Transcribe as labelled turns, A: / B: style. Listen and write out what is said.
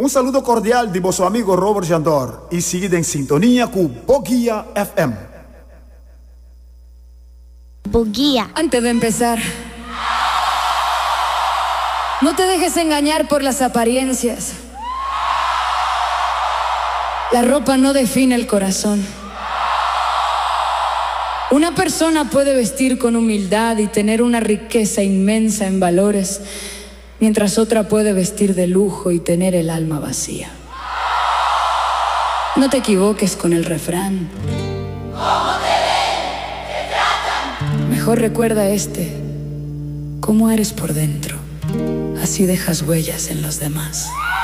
A: Un saludo cordial de vuestro amigo Robert Jandor y seguid en sintonía con Boguía FM.
B: Boguía.
C: Antes de empezar, no te dejes engañar por las apariencias. La ropa no define el corazón. Una persona puede vestir con humildad y tener una riqueza inmensa en valores, mientras otra puede vestir de lujo y tener el alma vacía. No te equivoques con el refrán.
D: ¿Cómo te ven? ¿Te tratan?
C: Mejor recuerda cómo eres por dentro, así dejas huellas en los demás.